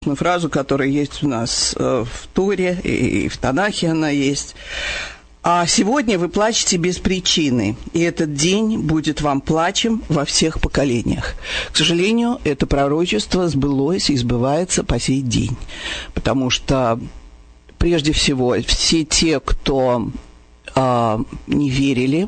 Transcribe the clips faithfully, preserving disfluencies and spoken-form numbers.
фразу, которая есть у нас в Торе, и в Танахе она есть. А сегодня вы плачете без причины, и этот день будет вам плачем во всех поколениях. К сожалению, это пророчество сбылось и сбывается по сей день, потому что, прежде всего, все те, кто а, не верили,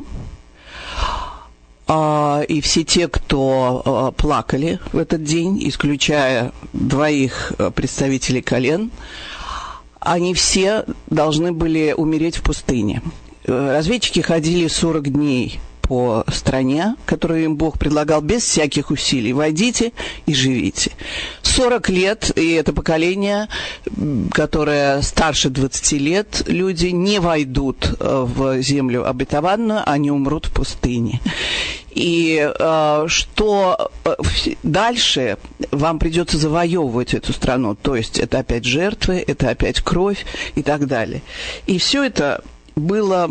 а, и все те, кто а, плакали в этот день, исключая двоих представителей колен, они все должны были умереть в пустыне. Разведчики ходили сорок дней по стране, которую им Бог предлагал, без всяких усилий. Войдите и живите. сорок лет, и это поколение, которое старше двадцати лет, люди не войдут в землю обетованную, они умрут в пустыне. И э, что дальше вам придется завоевывать эту страну, то есть это опять жертвы, это опять кровь и так далее. И все это было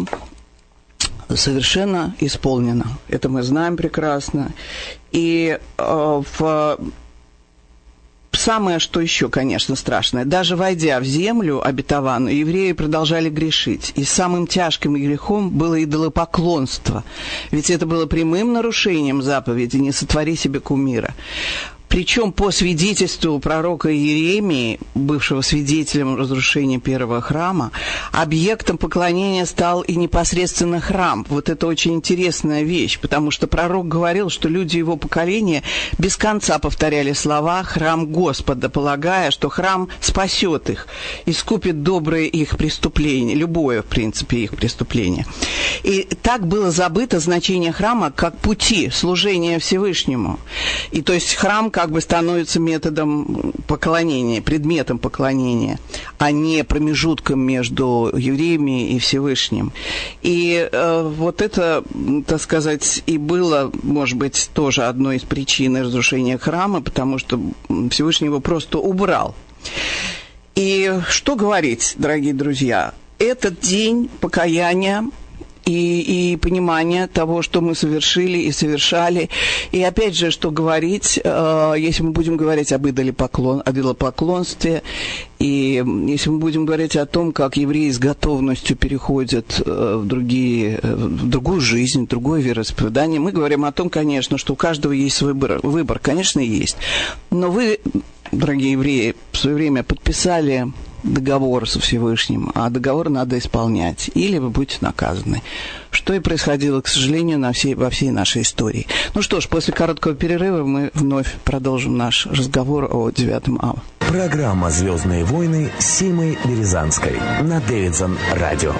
совершенно исполнено. Это мы знаем прекрасно. И э, в... самое, что еще, конечно, страшное, даже войдя в землю обетованную, евреи продолжали грешить. И самым тяжким грехом было идолопоклонство. Ведь это было прямым нарушением заповеди «Не сотвори себе кумира». Причем по свидетельству пророка Иеремии, бывшего свидетелем разрушения первого храма, объектом поклонения стал и непосредственно храм. Вот это очень интересная вещь, потому что пророк говорил, что люди его поколения без конца повторяли слова «храм Господа», полагая, что храм спасет их, искупит добрые их преступления, любое, в принципе, их преступление. И так было забыто значение храма как пути служения Всевышнему. И то есть храм как бы становится методом поклонения, предметом поклонения, а не промежутком между евреями и Всевышним. И э, вот это, так сказать, и было, может быть, тоже одной из причин разрушения храма, потому что Всевышний его просто убрал. И что говорить, дорогие друзья, этот день покаяния, И, и понимание того, что мы совершили и совершали. И опять же, что говорить, э, если мы будем говорить об идолопоклон, об идолопоклонстве, и если мы будем говорить о том, как евреи с готовностью переходят э, в, другие, э, в другую жизнь, в другое вероисповедание, мы говорим о том, конечно, что у каждого есть свой выбор. Выбор, конечно, есть. Но вы, дорогие евреи, в свое время подписали договор со Всевышним, а договор надо исполнять, или вы будете наказаны. Что и происходило, к сожалению, на всей, во всей нашей истории. Ну что ж, после короткого перерыва мы вновь продолжим наш разговор о девятом ава. Программа «Звездные войны» с Симой Березанской на Дэвидсон Радио.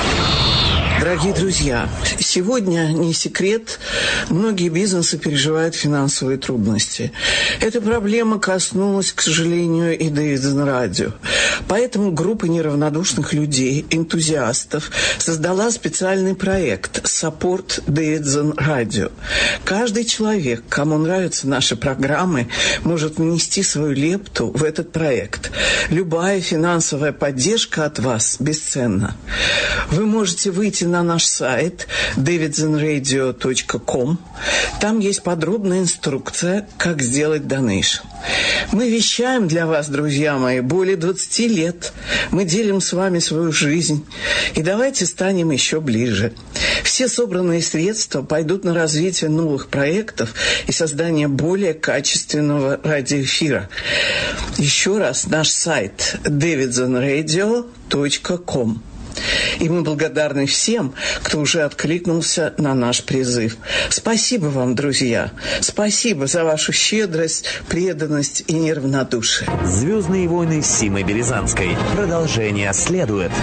Дорогие друзья, сегодня, не секрет, многие бизнесы переживают финансовые трудности. Эта проблема коснулась, к сожалению, и Дэвидсон Радио. Поэтому группа неравнодушных людей, энтузиастов, создала специальный проект «Support Дэвидсон Радио». Каждый человек, кому нравятся наши программы, может внести свою лепту в этот проект. Любая финансовая поддержка от вас бесценна. Вы можете выйти на наш сайт дэвидсон радио точка ком. Там есть подробная инструкция, как сделать донейшн. Мы вещаем для вас, друзья мои, более двадцати лет. Мы делим с вами свою жизнь. И давайте станем еще ближе. Все собранные средства пойдут на развитие новых проектов и создание более качественного радиоэфира. Еще раз, наш сайт дэвидсон радио точка ком. И мы благодарны всем, кто уже откликнулся на наш призыв. Спасибо вам, друзья. Спасибо за вашу щедрость, преданность и неравнодушие. «Звездные войны» с Симой Березанской. Продолжение следует.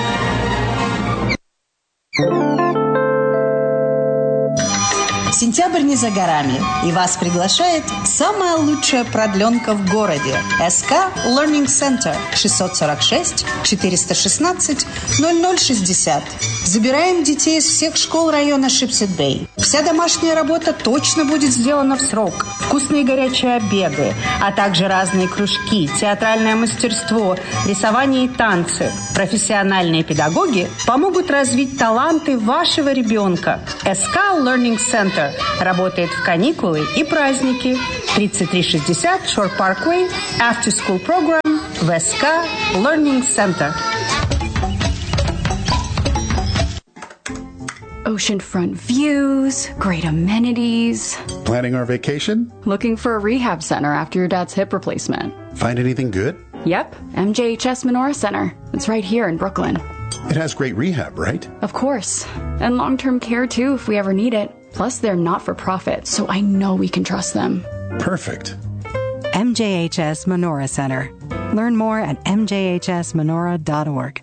Сентябрь не за горами, и вас приглашает самая лучшая продленка в городе. СК Learning Center шестьсот сорок шесть четыреста шестнадцать ноль ноль шестьдесят. Забираем детей из всех школ района Шипсет-Бэй. Вся домашняя работа точно будет сделана в срок. Вкусные горячие обеды, а также разные кружки, театральное мастерство, рисование и танцы. Профессиональные педагоги помогут развить таланты вашего ребенка. эс ка Learning Center работает в каникулы и праздники. тридцать три шестьдесят Shore Parkway, After School Program в эс ка Learning Center. Oceanfront views, great amenities. Planning our vacation? Looking for a rehab center after your dad's hip replacement. Find anything good? Yep, M J H S Menorah Center. It's right here in Brooklyn. It has great rehab, right? Of course. And long-term care too if we ever need it. Plus they're not-for-profit, so I know we can trust them. Perfect. M J H S Menorah Center. Learn more at m j h s menorah dot org.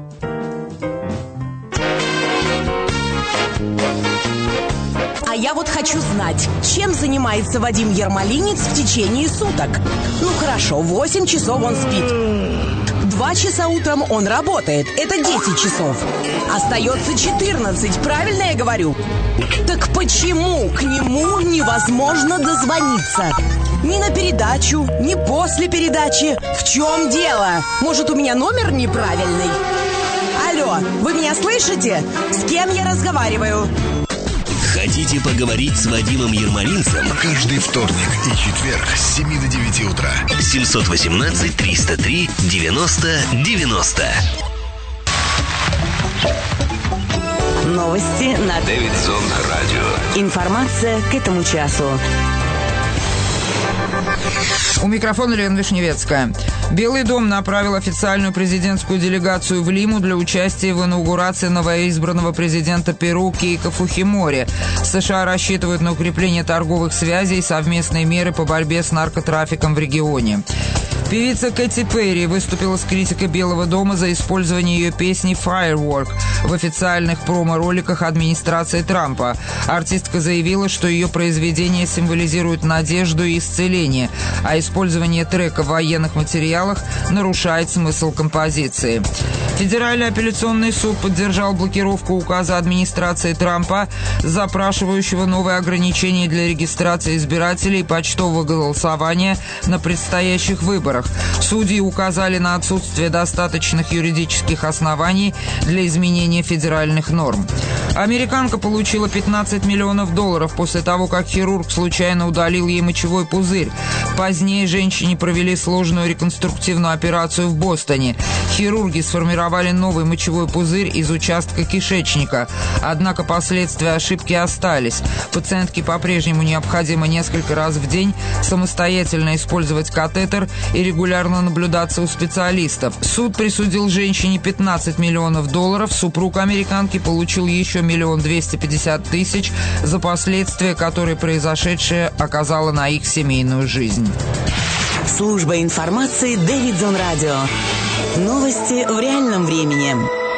А я вот хочу знать, чем занимается Вадим Ермолинец в течение суток. Ну хорошо, восемь часов он спит. Два часа утром он работает. Это десять часов. Остается четырнадцать, правильно я говорю? Так почему к нему невозможно дозвониться? Ни на передачу, ни после передачи. В чем дело? Может, у меня номер неправильный? Алло, вы меня слышите? С кем я разговариваю? Хотите поговорить с Вадимом Ермолинцем? Каждый вторник и четверг с семи до девяти утра. семь один восемь триста три девяносто девяносто. Новости на Дэвидсон Радио. Информация к этому часу. У микрофона Лена Вишневецкая. Белый дом направил официальную президентскую делегацию в Лиму для участия в инаугурации новоизбранного президента Перу Кейко Фухимори. США рассчитывают на укрепление торговых связей и совместные меры по борьбе с наркотрафиком в регионе. Певица Кэти Перри выступила с критикой Белого дома за использование ее песни «Firework» в официальных промо-роликах администрации Трампа. Артистка заявила, что ее произведение символизирует надежду и исцеление, а использование трека в военных материалах нарушает смысл композиции. Федеральный апелляционный суд поддержал блокировку указа администрации Трампа, запрашивающего новые ограничения для регистрации избирателей и почтового голосования на предстоящих выборах. Судьи указали на отсутствие достаточных юридических оснований для изменения федеральных норм. Американка получила пятнадцать миллионов долларов после того, как хирург случайно удалил ей мочевой пузырь. Позднее женщине провели сложную реконструктивную операцию в Бостоне. Хирурги сформировали новый мочевой пузырь из участка кишечника. Однако последствия ошибки остались. Пациентке по-прежнему необходимо несколько раз в день самостоятельно использовать катетер и регулярно наблюдаться у специалистов. Суд присудил женщине пятнадцать миллионов долларов. Супруг американки получил еще миллион двести пятьдесят тысяч за последствия, которые произошедшее оказало на их семейную жизнь. Служба информации Дэвидсон Радио. Новости в реальном времени.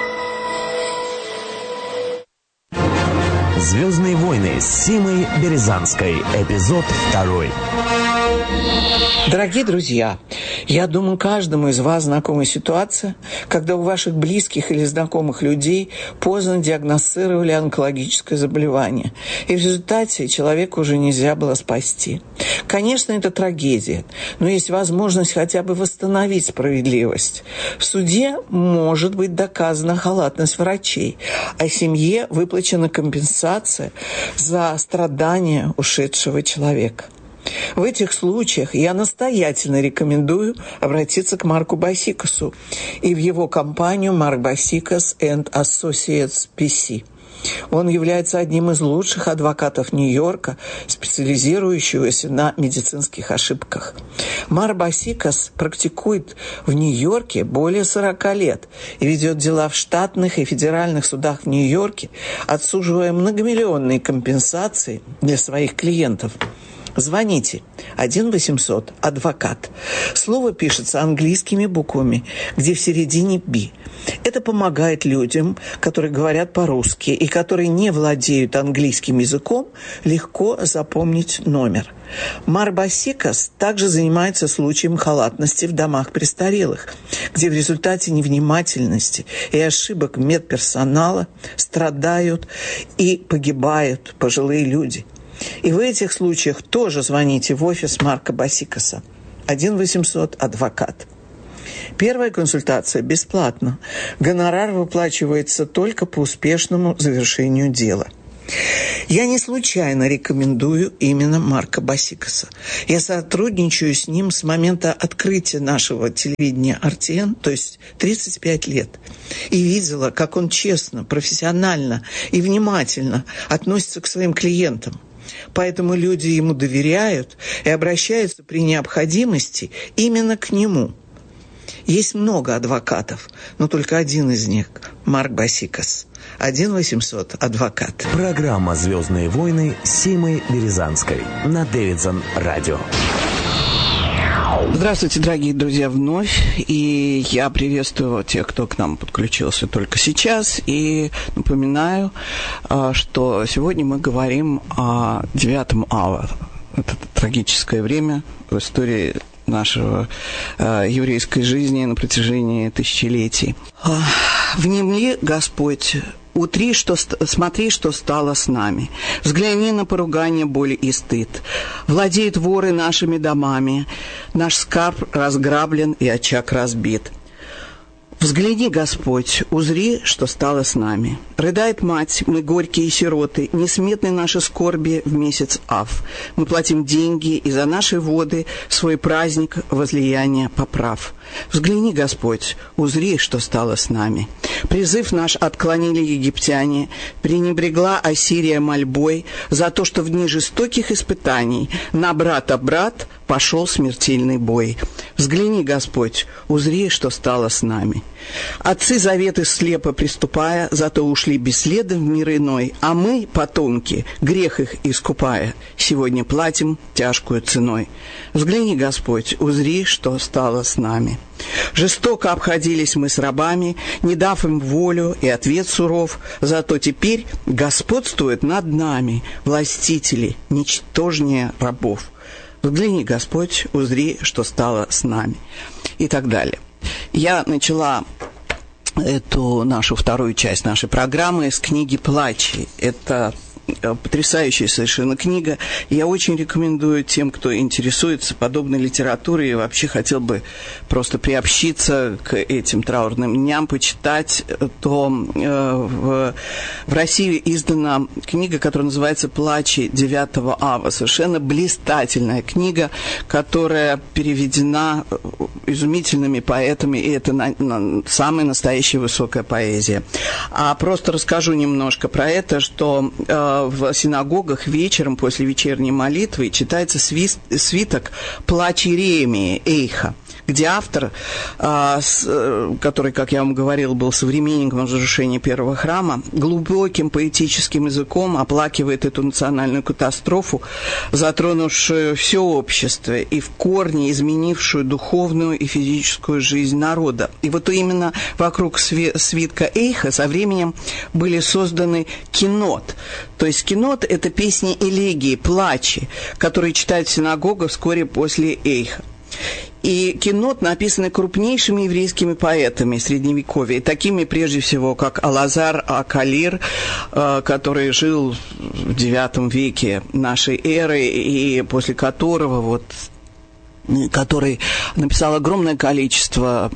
«Звездные войны» с Симой Березанской. Эпизод второй. Дорогие друзья, я думаю, каждому из вас знакома ситуация, когда у ваших близких или знакомых людей поздно диагностировали онкологическое заболевание, и в результате человека уже нельзя было спасти. Конечно, это трагедия, но есть возможность хотя бы восстановить справедливость. В суде может быть доказана халатность врачей, а семье выплачена компенсация за страдания ушедшего человека. В этих случаях я настоятельно рекомендую обратиться к Марку Басикасу и в его компанию Mark Basikas and Associates пи си. Он является одним из лучших адвокатов Нью-Йорка, специализирующегося на медицинских ошибках. Марк Басикас практикует в Нью-Йорке более сорока лет и ведет дела в штатных и федеральных судах в Нью-Йорке, отсуживая многомиллионные компенсации для своих клиентов. Звоните один восемьсот адвокат. Слово пишется английскими буквами, где в середине «би». Это помогает людям, которые говорят по-русски и которые не владеют английским языком, легко запомнить номер. Марк Басикас также занимается случаем халатности в домах престарелых, где в результате невнимательности и ошибок медперсонала страдают и погибают пожилые люди. И в этих случаях тоже звоните в офис Марка Басикаса. один восемьсот адвокат. Первая консультация бесплатна. Гонорар выплачивается только по успешному завершению дела. Я не случайно рекомендую именно Марка Басикаса. Я сотрудничаю с ним с момента открытия нашего телевидения эр ти эн, то есть тридцать пять лет. И видела, как он честно, профессионально и внимательно относится к своим клиентам. Поэтому люди ему доверяют и обращаются при необходимости именно к нему. Есть много адвокатов, но только один из них – Марк Басикас. один восемьсот адвокат. Программа «Звездные войны» с Симой Березанской на Дэвидсон радио. Здравствуйте, дорогие друзья, вновь. И я приветствую тех, кто к нам подключился только сейчас. И напоминаю, что сегодня мы говорим о девятом ава. Это трагическое время в истории нашего э, еврейской жизни на протяжении тысячелетий. «Внемли, Господь, утри, что, смотри, что стало с нами. Взгляни на поругание, боль и стыд. Владеют воры нашими домами. Наш скарб разграблен и очаг разбит. Взгляни, Господь, узри, что стало с нами. Рыдает мать, мы горькие сироты, несметны наши скорби в месяц Ав. Мы платим деньги, и за наши воды свой праздник возлияния поправ. Взгляни, Господь, узри, что стало с нами. Призыв наш отклонили египтяне, пренебрегла Ассирия мольбой за то, что в дни жестоких испытаний на брата брат пошел смертельный бой. Взгляни, Господь, узри, что стало с нами. Отцы заветы слепо приступая, зато ушли бесследно в мир иной, а мы, потомки, грех их искупая, сегодня платим тяжкую ценой. Взгляни, Господь, узри, что стало с нами. Жестоко обходились мы с рабами, не дав им волю, и ответ суров, зато теперь господствуют над нами властители, ничтожнее рабов. Взгляни, Господь, узри, что стало с нами. И так далее. Я начала эту нашу вторую часть нашей программы с книги «Плачи». Это потрясающая совершенно книга. Я очень рекомендую тем, кто интересуется подобной литературой и вообще хотел бы просто приобщиться к этим траурным дням, почитать, то э, в, в России издана книга, которая называется «Плачи девятого ава». Совершенно блистательная книга, которая переведена изумительными поэтами, и это на, на, самая настоящая высокая поэзия. А просто расскажу немножко про это, что э, в синагогах вечером после вечерней молитвы читается свист, свиток «Плач Иеремии» Эйха, где автор, а, с, который, как я вам говорил, был современником разрушения первого храма, глубоким поэтическим языком оплакивает эту национальную катастрофу, затронувшую все общество и в корне изменившую духовную и физическую жизнь народа. И вот именно вокруг свитка Эйха со временем были созданы кинот. То есть кинот – это песни элегии, плачи, которые читают в синагогах вскоре после Эйха. И кинот написаны крупнейшими еврейскими поэтами Средневековья, такими прежде всего, как Алазар а-Калир, который жил в девятом веке нашей эры, и после которого вот который написал огромное количество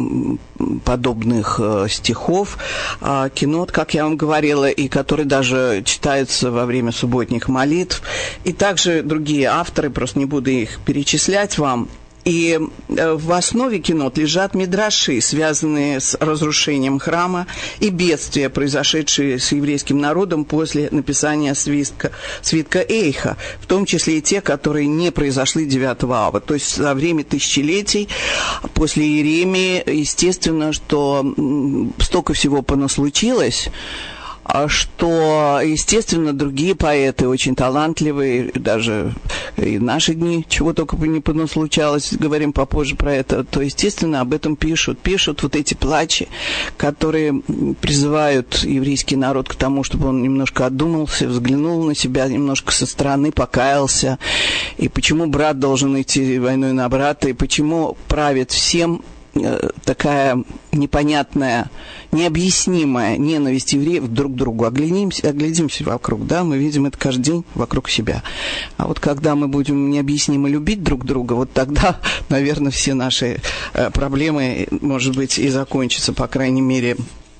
подобных стихов, кинот, как я вам говорила, и который даже читается во время субботних молитв, и также другие авторы, просто не буду их перечислять вам. И в основе кинот лежат мидраши, связанные с разрушением храма, и бедствия, произошедшие с еврейским народом после написания свитка, свитка Эйха, в том числе и те, которые не произошли девятого ава. То есть за время тысячелетий после Иеремии, естественно, что столько всего понаслучилось, что, естественно, другие поэты очень талантливые, даже и в наши дни, чего только бы не случалось, говорим попозже про это, то, естественно, об этом пишут. Пишут вот эти плачи, которые призывают еврейский народ к тому, чтобы он немножко одумался, взглянул на себя немножко со стороны, покаялся. И почему брат должен идти войной на брата, и почему правит всем такая непонятная, необъяснимая ненависть евреев друг к другу. Оглядимся, оглядимся вокруг, да, мы видим это каждый день вокруг себя. А вот когда мы будем необъяснимо любить друг друга, вот тогда, наверное, все наши проблемы, может быть, и закончатся, по крайней мере,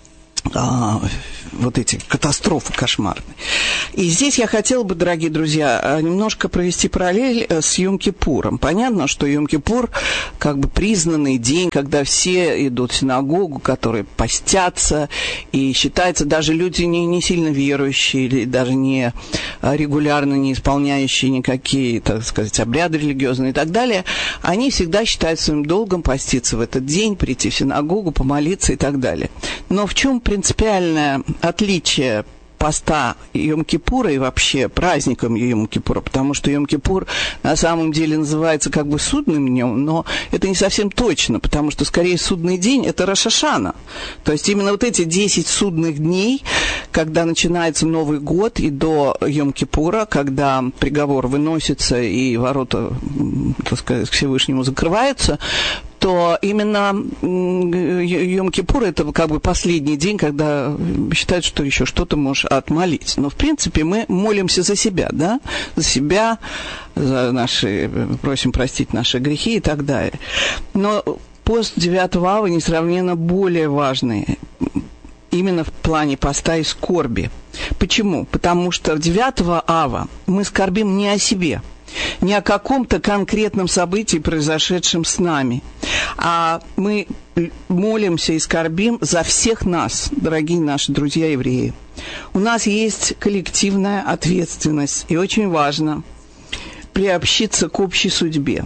А, вот эти катастрофы кошмарные. И здесь я хотела бы, дорогие друзья, немножко провести параллель с Йом-Кипуром. Понятно, что Йом-Кипур как бы признанный день, когда все идут в синагогу, которые постятся, и считается, даже люди не, не сильно верующие, или даже не регулярно не исполняющие никакие, так сказать, обряды религиозные и так далее, они всегда считают своим долгом поститься в этот день, прийти в синагогу, помолиться и так далее. Но в чем принципиальное отличие поста Йом-Кипура и вообще праздником Йом-Кипура, потому что Йом-Кипур на самом деле называется как бы судным днем, но это не совсем точно, потому что скорее судный день – это Рош ха-Шана. То есть именно вот эти десять судных дней, когда начинается Новый год и до Йом-Кипура, когда приговор выносится и ворота, так сказать, к Всевышнему закрываются, то именно Йом-Кипур – это как бы последний день, когда считают, что еще что-то можешь отмолить. Но, в принципе, мы молимся за себя, да? За себя, за наши, просим простить наши грехи и так далее. Но пост девятого ава несравненно более важный именно в плане поста и скорби. Почему? Потому что девятого ава мы скорбим не о себе, не о каком-то конкретном событии, произошедшем с нами, а мы молимся и скорбим за всех нас, дорогие наши друзья евреи. У нас есть коллективная ответственность, и очень важно приобщиться к общей судьбе.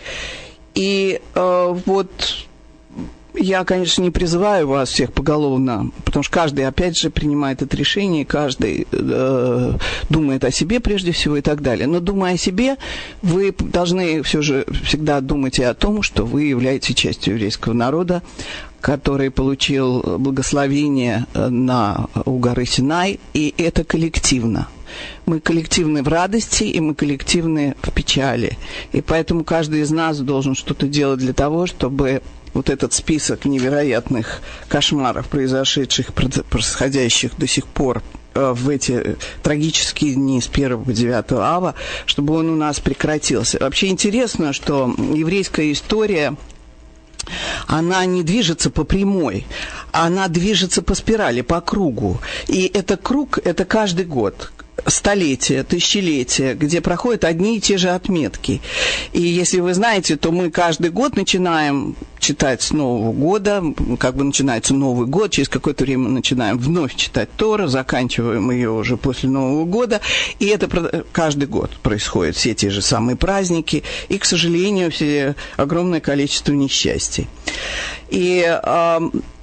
И э, вот я, конечно, не призываю вас всех поголовно, потому что каждый, опять же, принимает это решение, каждый э, думает о себе прежде всего и так далее. Но, думая о себе, вы должны все же всегда думать и о том, что вы являетесь частью еврейского народа, который получил благословение на, у горы Синай, и это коллективно. Мы коллективны в радости, и мы коллективны в печали. И поэтому каждый из нас должен что-то делать для того, чтобы вот этот список невероятных кошмаров, произошедших, происходящих до сих пор в эти трагические дни с первого по девятое ава, чтобы он у нас прекратился. Вообще интересно, что еврейская история, она не движется по прямой, она движется по спирали, по кругу. И это круг, это каждый год. Столетия, тысячелетия, где проходят одни и те же отметки. И если вы знаете, то мы каждый год начинаем читать с Нового года, как бы начинается Новый год, через какое-то время начинаем вновь читать Тору, заканчиваем ее уже после Нового года, и это каждый год происходит, все те же самые праздники, и, к сожалению, все огромное количество несчастий. И э,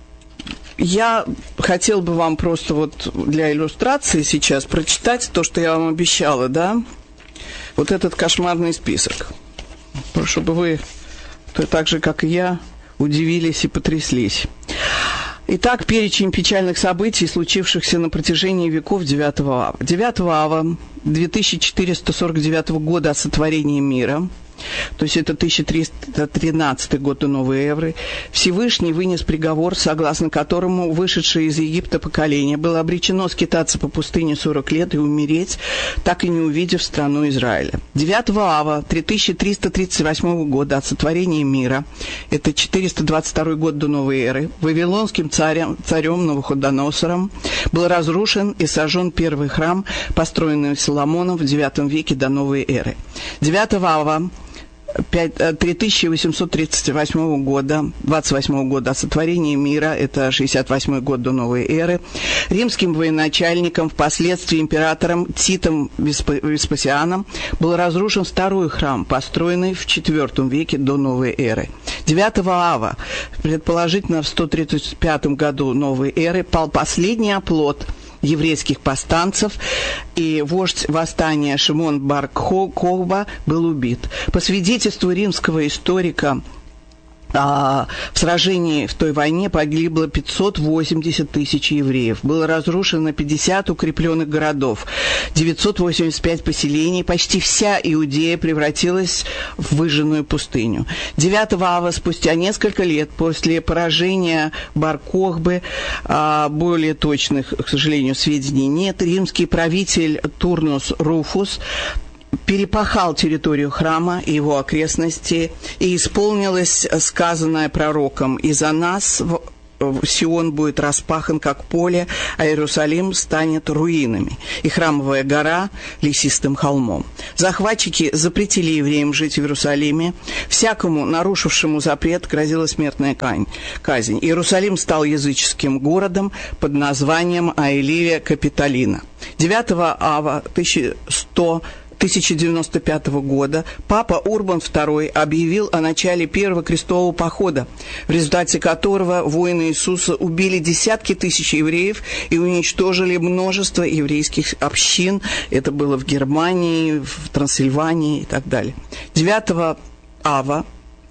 я хотела бы вам просто вот для иллюстрации сейчас прочитать то, что я вам обещала, да? Вот этот кошмарный список. Прошу, чтобы вы, так же, как и я, удивились и потряслись. Итак, перечень печальных событий, случившихся на протяжении веков девятого ава. девятого ава две тысячи четыреста сорок девятого года от сотворения мира, то есть это тысяча триста тринадцатый год до новой эры, Всевышний вынес приговор, согласно которому вышедшее из Египта поколение было обречено скитаться по пустыне сорок лет и умереть, так и не увидев страну Израиля. девятого ава три тысячи триста тридцать восьмого года от сотворения мира, это четыреста двадцать второй год до новой эры, вавилонским царем, царем Навуходоносором был разрушен и сожжен первый храм, построенный Соломоном в девятом веке до новой эры. девятого ава три тысячи восемьсот тридцать восьмого года, двадцать восьмого года от сотворения мира, это шестьдесят восьмой год до новой эры, римским военачальником, впоследствии императором Титом Веспасианом был разрушен второй храм, построенный в четвертом веке до новой эры. девятого ава, предположительно в сто тридцать пятом году новой эры, пал последний оплот еврейских повстанцев, и вождь восстания Шимон бар-Кохба был убит. По свидетельству римского историка, А в сражении в той войне погибло пятьсот восемьдесят тысяч евреев. Было разрушено пятьдесят укрепленных городов, девятьсот восемьдесят пять поселений. Почти вся Иудея превратилась в выжженную пустыню. девятого ава, спустя несколько лет после поражения бар-Кохбы, более точных, к сожалению, сведений нет, римский правитель Турнус Руфус перепахал территорию храма и его окрестности, и исполнилось сказанное пророком: «И за нас Сион будет распахан, как поле, а Иерусалим станет руинами, и храмовая гора лесистым холмом». Захватчики запретили евреям жить в Иерусалиме. Всякому нарушившему запрет грозила смертная казнь. Иерусалим стал языческим городом под названием Аэлия Капитолина. девятого ава тысяча девяносто пятого года папа Урбан второй объявил о начале первого крестового похода, в результате которого воины Иисуса убили десятки тысяч евреев и уничтожили множество еврейских общин. Это было в Германии, в Трансильвании и так далее. девятого ава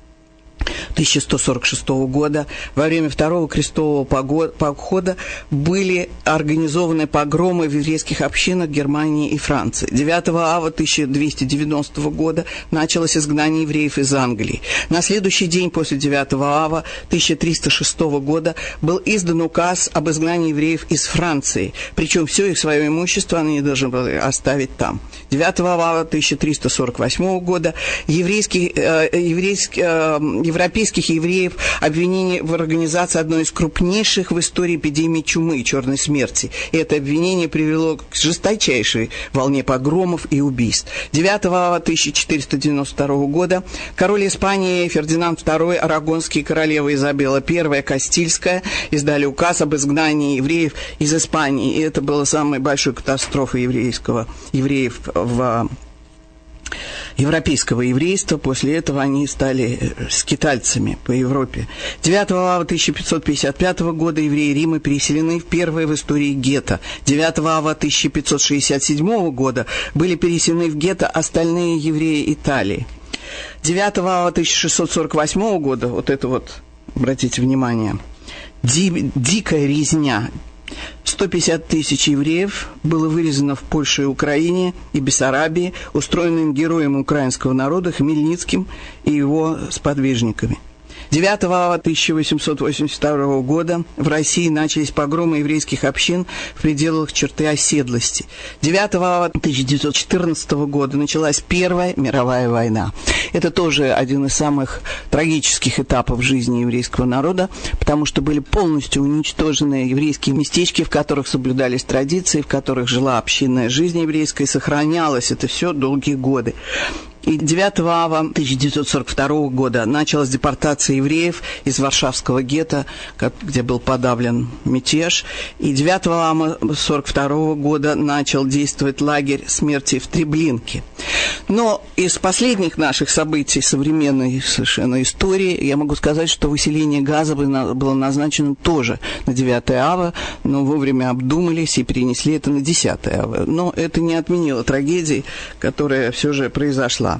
тысяча сто сорок шестого года во время второго крестового похода были организованы погромы в еврейских общинах Германии и Франции. девятого ава тысяча двести девяностого года началось изгнание евреев из Англии. На следующий день после девятого ава тысяча триста шестого года был издан указ об изгнании евреев из Франции, причем все их свое имущество они должны были оставить там. девятого ава тысяча триста сорок восьмого года еврейских, э, еврейских, э, европейских евреев обвинение в организации одной из крупнейших в истории эпидемий чумы, черной смерти. И это обвинение привело к жесточайшей волне погромов и убийств. девятого ава тысяча четыреста девяносто второго года король Испании Фердинанд второй, Арагонский, королева Изабелла первая, Кастильская издали указ об изгнании евреев из Испании. И это была самая большая катастрофа еврейского, евреев в европейского еврейства. После этого они стали скитальцами по Европе. девятого ава тысяча пятьсот пятьдесят пятого года евреи Рима переселены в первое в истории гетто. девятого ава тысяча пятьсот шестьдесят седьмого года были переселены в гетто остальные евреи Италии. девятого ава тысяча шестьсот сорок восьмого года, вот это вот, обратите внимание, ди, дикая резня. сто пятьдесят тысяч евреев было вырезано в Польше и Украине и Бессарабии, устроенным героем украинского народа Хмельницким и его сподвижниками. девятого ава тысяча восемьсот восемьдесят второго года в России начались погромы еврейских общин в пределах черты оседлости. девятого ава тысяча девятьсот четырнадцатого года началась Первая мировая война. Это тоже один из самых трагических этапов жизни еврейского народа, потому что были полностью уничтожены еврейские местечки, в которых соблюдались традиции, в которых жила общинная жизнь еврейская, и сохранялось это все долгие годы. И девятого ава тысяча девятьсот сорок второго года началась депортация евреев из Варшавского гетто, где был подавлен мятеж. И девятого ава сорок второго года начал действовать лагерь смерти в Треблинке. Но из последних наших событий современной совершенно истории я могу сказать, что выселение Газа было назначено тоже на девятое ава, но вовремя обдумались и перенесли это на десятое ава. Но это не отменило трагедии, которая все же произошла.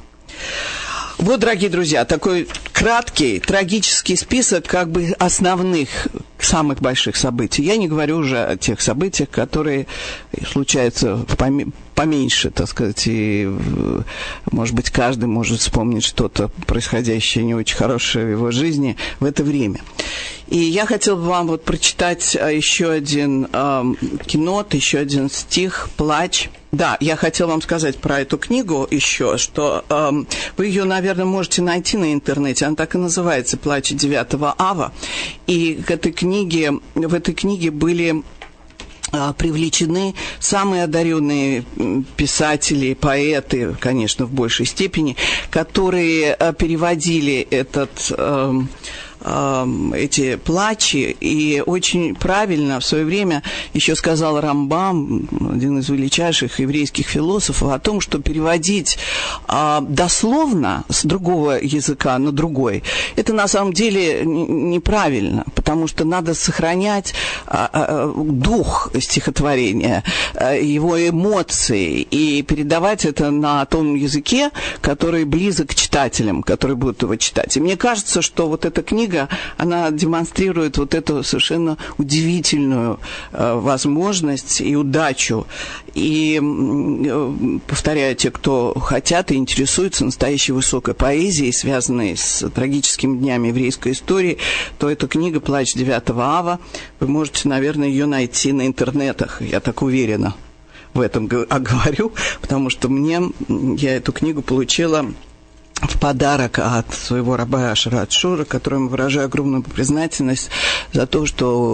Вот, дорогие друзья, такой краткий, трагический список как бы основных, самых больших событий. Я не говорю уже о тех событиях, которые случаются в поме- поменьше, так сказать, и, может быть, каждый может вспомнить что-то происходящее не очень хорошее в его жизни в это время. И я хотела бы вам вот прочитать еще один э, кинот, еще один стих «Плач». Да, я хотела вам сказать про эту книгу еще, что э, вы ее, наверное, можете найти на интернете. Она так и называется «Плач девятого ава». И к этой книге, в этой книге были э, привлечены самые одаренные писатели, поэты, конечно, в большей степени, которые э, переводили этот... Э, э, эти плачи, и очень правильно в свое время еще сказал Рамбам, один из величайших еврейских философов, о том, что переводить э, дословно с другого языка на другой, это на самом деле неправильно, потому что надо сохранять э, э, дух стихотворения, э, его эмоции, и передавать это на том языке, который близок к читателям, которые будут его читать. И мне кажется, что вот эта книга, она демонстрирует вот эту совершенно удивительную э, возможность и удачу. И, э, повторяю, те, кто хотят и интересуются настоящей высокой поэзией, связанной с трагическими днями еврейской истории, то эта книга «Плач девятого ава», вы можете, наверное, ее найти на интернетах, я так уверена в этом говорю, потому что мне, я эту книгу получила в подарок от своего раба Ашера Шура, которому выражаю огромную признательность за то,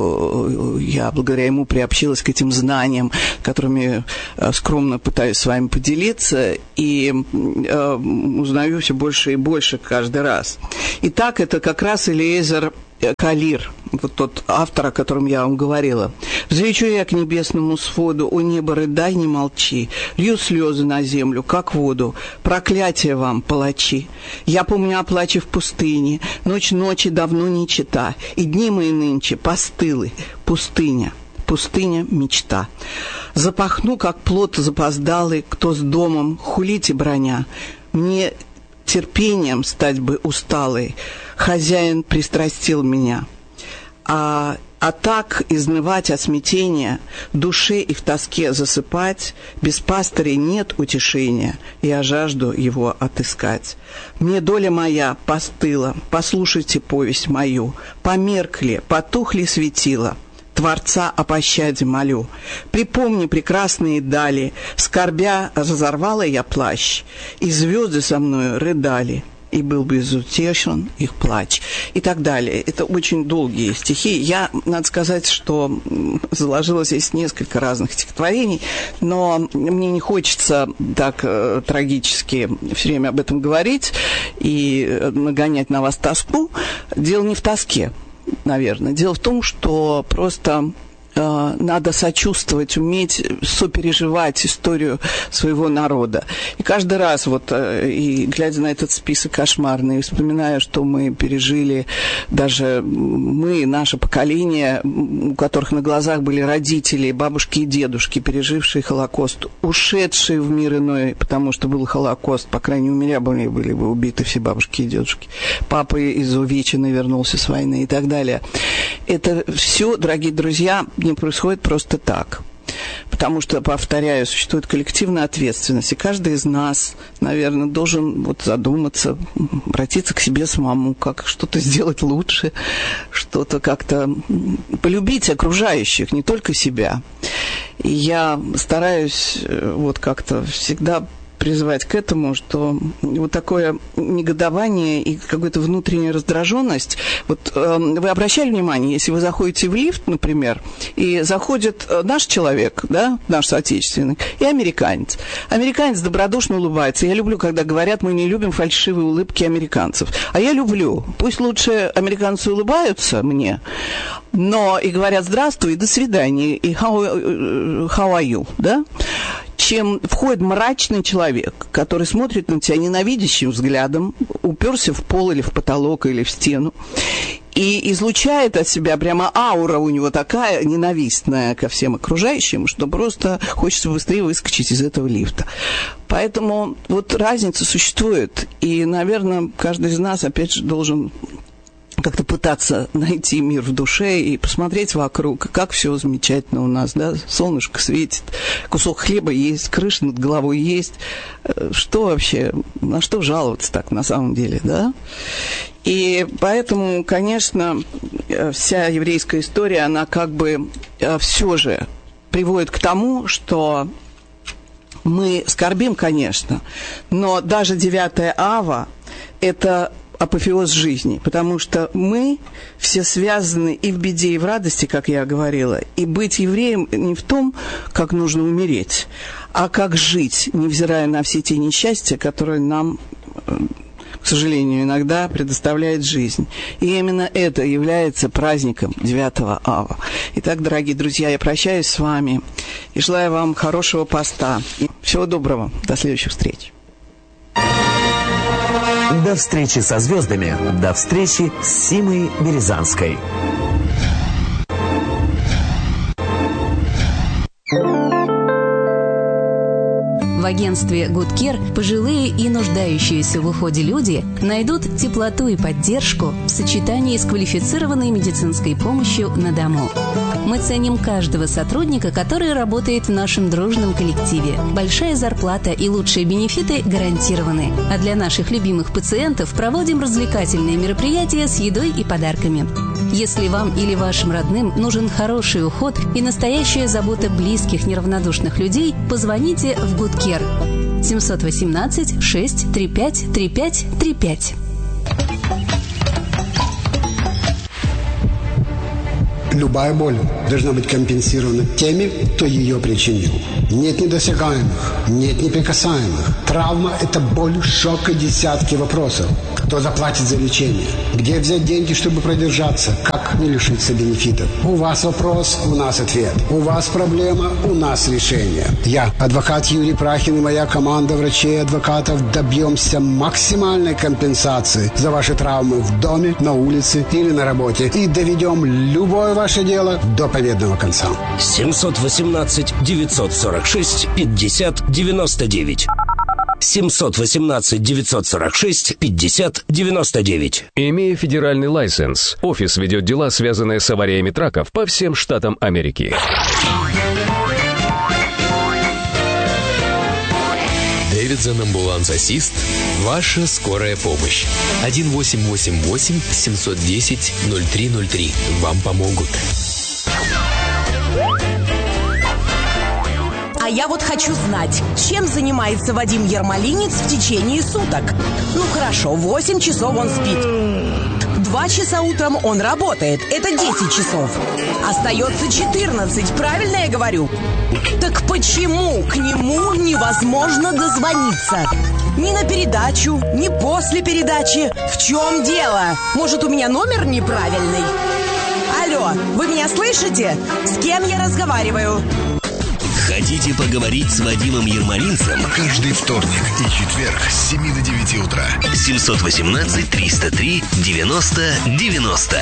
что я благодаря ему приобщилась к этим знаниям, которыми скромно пытаюсь с вами поделиться, и э, узнаю все больше и больше каждый раз. Итак, это как раз Элиэзер Калир, вот тот автор, о котором я вам говорила. «Взлечу я к небесному своду, о небо, рыдай, не молчи, лью слезы на землю, как воду, проклятие вам, палачи. Я помню о плаче в пустыне, ночь ночи давно не чета, и дни мои нынче постылы, пустыня». Пустыня – мечта. Запахну, как плод запоздалый, кто с домом, хулите броня. Мне терпением стать бы усталой, хозяин пристрастил меня. А, а так изнывать от смятения, душе и в тоске засыпать, без пастырей нет утешения, я жажду его отыскать. Мне доля моя постыла, послушайте повесть мою, померкли, потухли светила, Творца о пощаде молю. Припомни прекрасные дали, скорбя разорвала я плащ, и звезды со мною рыдали, и был безутешен их плач, и так далее. Это очень долгие стихи. Я, надо сказать, что заложила здесь несколько разных стихотворений, но мне не хочется так э, трагически все время об этом говорить и нагонять на вас тоску. Дело не в тоске, наверное. Дело в том, что просто э, надо сочувствовать, уметь сопереживать историю своего народа. И каждый раз, вот, э, и глядя на этот список кошмарный, вспоминая, что мы пережили, даже мы, наше поколение, у которых на глазах были родители, бабушки и дедушки, пережившие Холокост, ушедшие в мир иной, потому что был Холокост, по крайней мере, у меня были, были бы убиты все бабушки и дедушки. Папа из Увечины вернулся с войны и так далее. Это все, дорогие друзья, не происходит просто так. Потому что, повторяю, существует коллективная ответственность, и каждый из нас, наверное, должен вот задуматься, обратиться к себе самому, как что-то сделать лучше, что-то как-то полюбить окружающих, не только себя. И я стараюсь вот как-то всегда призывать к этому, что вот такое негодование и какая-то внутренняя раздраженность. Вот э, вы обращали внимание, если вы заходите в лифт, например, и заходит наш человек, да, наш соотечественник, и американец. Американец добродушно улыбается. Я люблю, когда говорят, мы не любим фальшивые улыбки американцев. А я люблю. Пусть лучше американцы улыбаются мне, но и говорят здравствуй, и до свидания, и how, how are you, да? Чем входит мрачный человек, который смотрит на тебя ненавидящим взглядом, уперся в пол или в потолок или в стену, и излучает от себя прямо аура у него такая ненавистная ко всем окружающим, что просто хочется быстрее выскочить из этого лифта. Поэтому вот разница существует, и, наверное, каждый из нас, опять же, должен как-то пытаться найти мир в душе и посмотреть вокруг, как все замечательно у нас, да, солнышко светит, кусок хлеба есть, крыша над головой есть, что вообще, на что жаловаться так на самом деле, да? И поэтому, конечно, вся еврейская история, она как бы все же приводит к тому, что мы скорбим, конечно, но даже девятое ава – это апофеоз жизни, потому что мы все связаны и в беде, и в радости, как я говорила, и быть евреем не в том, как нужно умереть, а как жить, невзирая на все те несчастья, которые нам, к к сожалению, иногда предоставляет жизнь. И именно это является праздником девятого ава. Итак, дорогие друзья, я прощаюсь с вами и желаю вам хорошего поста. И всего доброго. До следующих встреч. До встречи со звездами. До встречи с Симой Березанской. В агентстве Good Care пожилые и нуждающиеся в уходе люди найдут теплоту и поддержку в сочетании с квалифицированной медицинской помощью на дому. Мы ценим каждого сотрудника, который работает в нашем дружном коллективе. Большая зарплата и лучшие бенефиты гарантированы. А для наших любимых пациентов проводим развлекательные мероприятия с едой и подарками. Если вам или вашим родным нужен хороший уход и настоящая забота близких неравнодушных людей, позвоните в Good Care семь один восемь шесть три пять три пять три пять. Любая боль должна быть компенсирована теми, кто ее причинил. Нет недосягаемых, нет неприкасаемых. Травма – это боль, шок и десятки вопросов. Кто заплатит за лечение? Где взять деньги, чтобы продержаться? Как не лишиться бенефитов? У вас вопрос, у нас ответ. У вас проблема, у нас решение. Я, адвокат Юрий Прахин и моя команда врачей и адвокатов добьемся максимальной компенсации за ваши травмы в доме, на улице или на работе. И доведем любое ваше дело до победного конца. семь один восемь девять сорок шесть пятьдесят девяносто девять. семь один восемь девять сорок шесть пятьдесят девяносто девять. Имея федеральный лайсенс, офис ведет дела, связанные с авариями траков по всем штатам Америки. Davidson Ambulance Assist. Ваша скорая помощь. один восемь восемь восемь семь один ноль ноль три ноль три. Вам помогут. А я вот хочу знать, чем занимается Вадим Ермолинец в течение суток. Ну хорошо, восемь часов он спит. Два часа утром он работает. Это десять часов. Остается четырнадцать, правильно я говорю? Так почему к нему невозможно дозвониться? Ни на передачу, ни после передачи. В чем дело? Может, у меня номер неправильный? Алло, вы меня слышите? С кем я разговариваю? Хотите поговорить с Вадимом Ермолинцем? Каждый вторник и четверг с семи до девяти утра. семь один восемь триста три девяносто девяносто.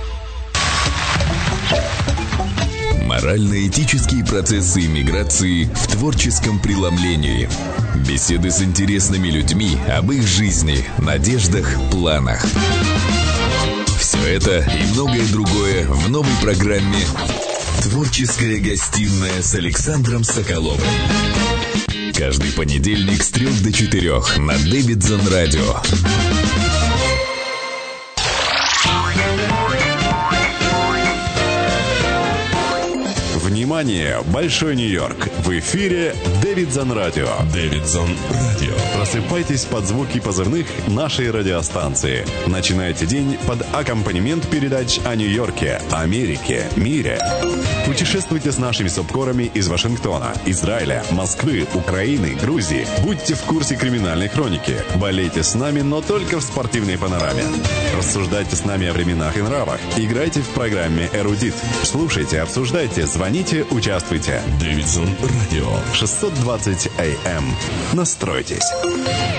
Морально-этические процессы иммиграции в творческом преломлении. Беседы с интересными людьми об их жизни, надеждах, планах. Все это и многое другое в новой программе «Творческая гостиная» с Александром Соколовым. Каждый понедельник с трех до четырех на Davidson Radio. Внимание! Большой Нью-Йорк! В эфире Davidson Radio. Davidson Radio. Просыпайтесь под звуки позывных нашей радиостанции. Начинайте день под аккомпанемент передач о Нью-Йорке, Америке, мире. Путешествуйте с нашими субкорами из Вашингтона, Израиля, Москвы, Украины, Грузии. Будьте в курсе криминальной хроники. Болейте с нами, но только в спортивной панораме. Рассуждайте с нами о временах и нравах. Играйте в программе «Эрудит». Слушайте, обсуждайте, звоните, участвуйте. Davidson Radio. шестьсот двадцать эй эм. Настройтесь.